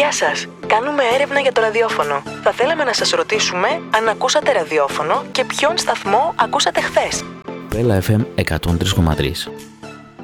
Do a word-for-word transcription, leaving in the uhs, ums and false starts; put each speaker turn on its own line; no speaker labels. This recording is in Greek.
Γεια σας, κάνουμε έρευνα για το ραδιόφωνο. Θα θέλαμε να σας ρωτήσουμε αν ακούσατε ραδιόφωνο και ποιον σταθμό ακούσατε χθες.
Πέλα εφ εμ εκατόν τρία κόμμα τρία.